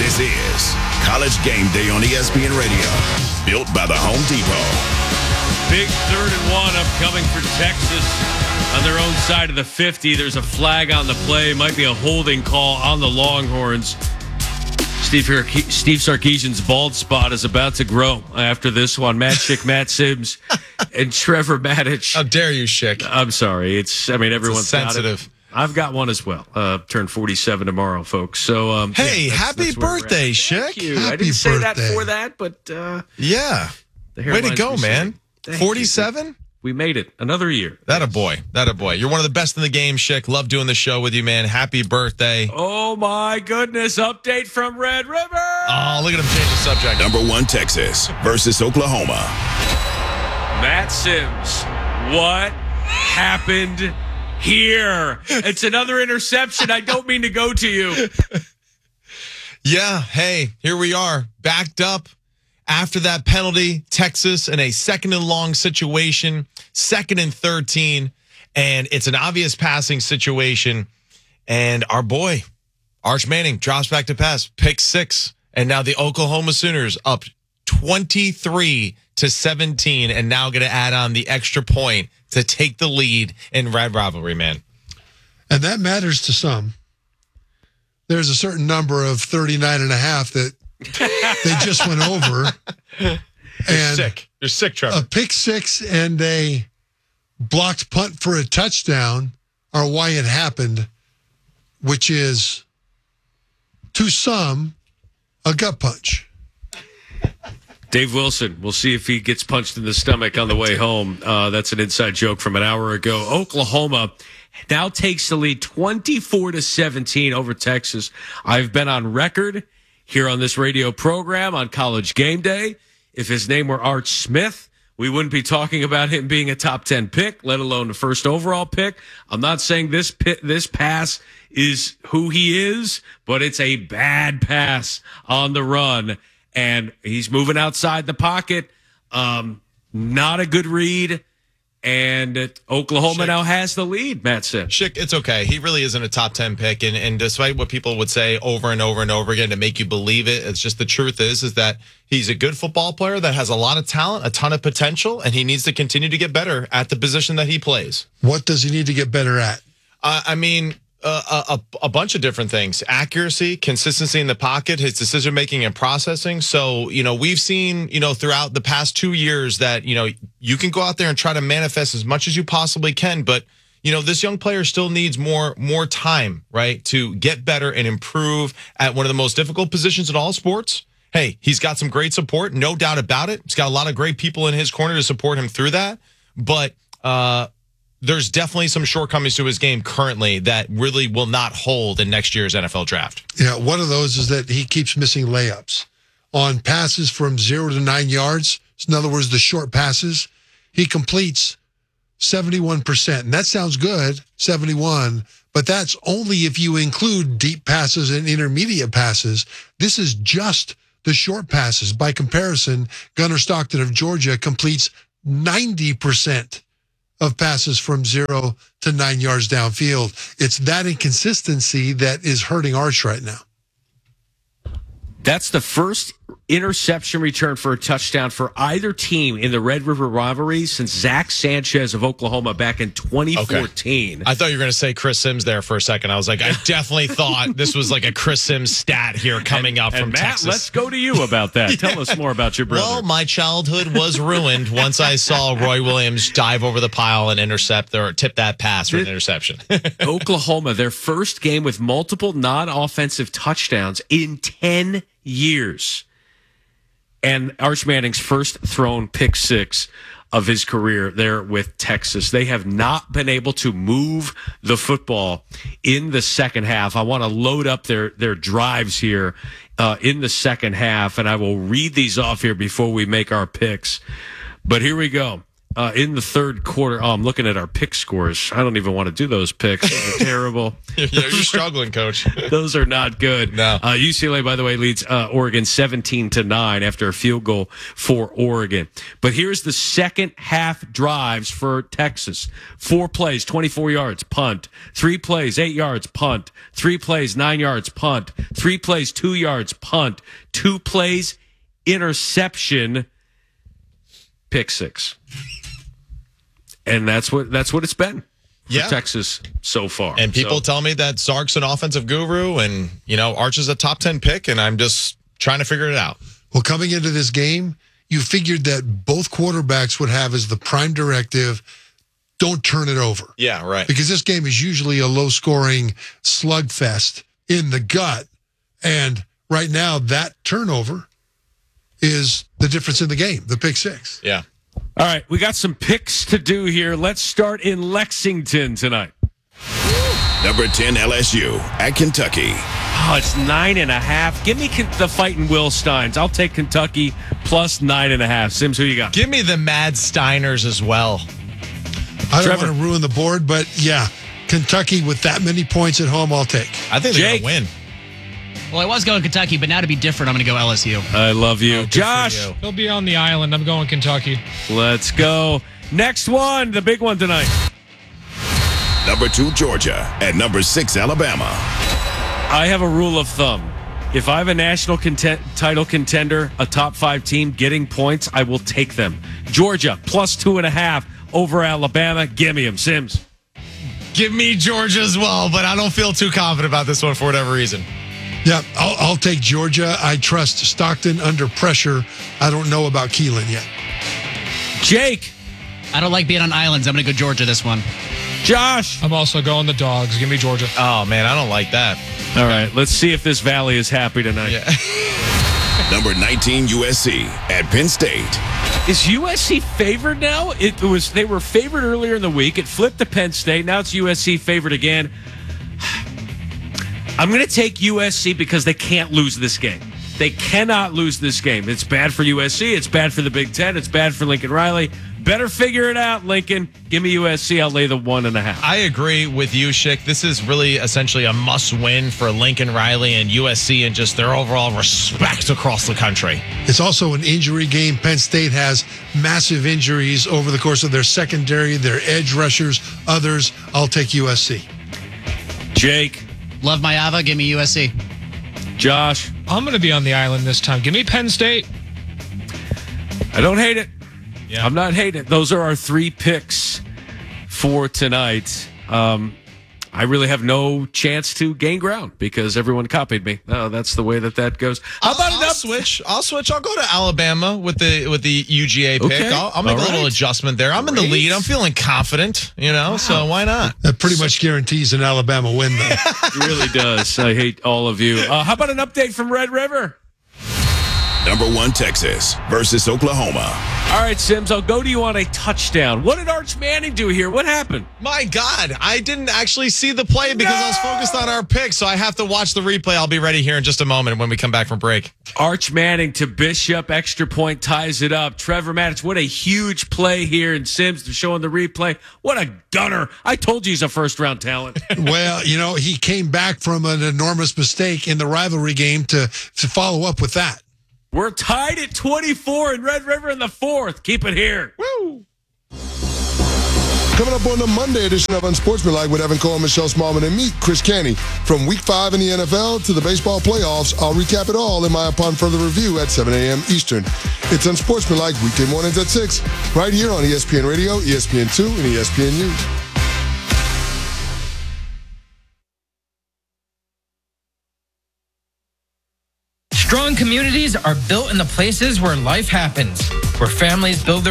This is College Game Day on ESPN Radio, built by the Home Depot. Big 3rd and 1 upcoming for Texas on their own side of the 50. There's a flag on the play. Might be a holding call on the Longhorns. Steve Sarkisian's bald spot is about to grow after this one. Matt Schick, Matt Sims, and Trevor Maddich. How dare you, Schick? I'm sorry. Everyone's sensitive. got it. I've got one as well. Turned 47 tomorrow, folks. So, hey, happy birthday, Schick. Thank you. Happy I didn't say birthday. that for that, but Yeah. Way to go, man. 47? We made it. Another year. That a boy. You're one of the best in the game, Schick. Love doing the show with you, man. Happy birthday. Oh, my goodness. Update from Red River. Oh, look at him change the subject. Number 1 Texas versus Oklahoma. Matt Sims, what happened here? It's another interception. I don't mean to go to you. Yeah, hey, here we are, backed up. After that penalty, Texas in a 2nd and long situation, 2nd and 13, and it's an obvious passing situation. And our boy, Arch Manning, drops back to pass, pick 6. And now the Oklahoma Sooners up 23-17, and now going to add on the extra point to take the lead in Red Rivalry, man. And that matters to some. There's a certain number of 39 and a half that they just went over. You're sick, Trevor. A pick 6 and a blocked punt for a touchdown are why it happened, which is, to some, a gut punch. Dave Wilson, we'll see if he gets punched in the stomach on the way home. That's an inside joke from an hour ago. Oklahoma now takes the lead 24-17 over Texas. I've been on record here on this radio program on College Game Day. If his name were Arch Smith, we wouldn't be talking about him being a top 10 pick, let alone the first overall pick. I'm not saying this pass is who he is, but it's a bad pass on the run. And he's moving outside the pocket. Not a good read. And Oklahoma now has the lead, Matt said. Schick, it's okay. He really isn't a top 10 pick. And despite what people would say over and over and over again to make you believe it, it's just the truth is that he's a good football player that has a lot of talent, a ton of potential, and he needs to continue to get better at the position that he plays. What does he need to get better at? A bunch of different things. Accuracy, consistency in the pocket, his decision-making and processing. So, we've seen, throughout the past 2 years that, you can go out there and try to manifest as much as you possibly can. But, this young player still needs more time, right, to get better and improve at one of the most difficult positions in all sports. Hey, he's got some great support, no doubt about it. He's got a lot of great people in his corner to support him through that. But, there's definitely some shortcomings to his game currently that really will not hold in next year's NFL draft. Yeah, one of those is that he keeps missing layups. On passes from 0 to 9 yards, in other words, the short passes, he completes 71%. And that sounds good, 71, but that's only if you include deep passes and intermediate passes. This is just the short passes. By comparison, Gunnar Stockton of Georgia completes 90% of passes from 0 to 9 yards downfield. It's that inconsistency that is hurting Arch right now. That's the first interception return for a touchdown for either team in the Red River rivalry since Zach Sanchez of Oklahoma back in 2014. Okay. I thought you were going to say Chris Sims there for a second. I was like, I definitely thought this was like a Chris Sims stat here coming up from Matt, Texas. Let's go to you about that. Tell us more about your brother. Well, my childhood was ruined once I saw Roy Williams dive over the pile and intercept or tip that pass for an interception. Oklahoma, their first game with multiple non-offensive touchdowns in 10 years. And Arch Manning's first thrown pick 6 of his career there with Texas. They have not been able to move the football in the second half. I want to load up their drives here in the second half, and I will read these off here before we make our picks. But here we go. in the third quarter. Oh, I'm looking at our pick scores. I don't even want to do those picks. Those are terrible. You're struggling, Coach. Those are not good. No. UCLA, by the way, leads Oregon 17-9 after a field goal for Oregon. But here's the second half drives for Texas. 4 plays, 24 yards, punt. 3 plays, 8 yards, punt. 3 plays, 9 yards, punt. 3 plays, 2 yards, punt. 2 plays, interception, pick 6. And that's what it's been for Texas so far. And people tell me that Sark's an offensive guru and, Arch is a top 10 pick, and I'm just trying to figure it out. Well, coming into this game, you figured that both quarterbacks would have as the prime directive, don't turn it over. Yeah, right. Because this game is usually a low-scoring slugfest in the gut. And right now, that turnover is the difference in the game, the pick 6. Yeah. All right, we got some picks to do here. Let's start in Lexington tonight. Number 10 LSU at Kentucky. Oh, it's 9.5. Give me the fighting Will Steins. I'll take Kentucky plus 9.5. Sims, who you got? Give me the Mad Steiners as well. I don't Trevor. want to ruin the board, but yeah, Kentucky with that many points at home, I'll take. I think they're going Jake. to win. Well, I was going Kentucky, but now to be different, I'm going to go LSU. I love you. Good Josh, for you. He'll be on the island. I'm going Kentucky. let's go. Next one, the big one tonight. Number 2 Georgia at number 6 Alabama. I have a rule of thumb. If I have a national title contender, a top 5 team getting points, I will take them. Georgia, plus 2.5 over Alabama. Give me them, Sims. Give me Georgia as well, but I don't feel too confident about this one for whatever reason. Yeah, I'll take Georgia. I trust Stockton under pressure. I don't know about Keelan yet. Jake, I don't like being on islands. I'm going to go Georgia this one. Josh. I'm also going the Dogs. Give me Georgia. Oh, man, I don't like that. All right, let's see if this Valley is happy tonight. Yeah. Number 19 USC at Penn State. Is USC favored now? They were favored earlier in the week. It flipped to Penn State. Now it's USC favored again. I'm going to take USC because they can't lose this game. They cannot lose this game. It's bad for USC. It's bad for the Big Ten. It's bad for Lincoln Riley. Better figure it out, Lincoln. Give me USC. I'll lay the 1.5. I agree with you, Schick. This is really essentially a must-win for Lincoln Riley and USC and just their overall respect across the country. It's also an injury game. Penn State has massive injuries over the course of their secondary, their edge rushers, others. I'll take USC. Jake, Love my Ava. Give me USC. Josh, I'm going to be on the island this time. Give me Penn State. I don't hate it. Yeah. I'm not hating it. Those are our 3 picks for tonight. I really have no chance to gain ground because everyone copied me. That's the way that goes. How about I'll switch. I'll go to Alabama with the UGA pick. Okay. I'll make All a little right. adjustment there. I'm in the Great. lead. I'm feeling confident, so why not? That pretty much guarantees an Alabama win, though. It really does. I hate all of you. How about an update from Red River? Number 1 Texas versus Oklahoma. All right, Sims, I'll go to you on a touchdown. What did Arch Manning do here? What happened? My God, I didn't actually see the play because I was focused on our pick, so I have to watch the replay. I'll be ready here in just a moment when we come back from break. Arch Manning to Bishop, extra point, ties it up. Trevor Maddox, what a huge play here. And Sims showing the replay. What a gunner. I told you he's a first-round talent. Well, he came back from an enormous mistake in the rivalry game to follow up with that. We're tied at 24 in Red River in the 4th. Keep it here. Woo! Coming up on the Monday edition of Unsportsmanlike with Evan Cole, Michelle Smallman, and me, Chris Canty. From Week 5 in the NFL to the baseball playoffs, I'll recap it all in my Upon Further Review at 7 a.m. Eastern. It's Unsportsmanlike weekday mornings at 6, right here on ESPN Radio, ESPN2, and ESPNU. Strong communities are built in the places where life happens, where families build their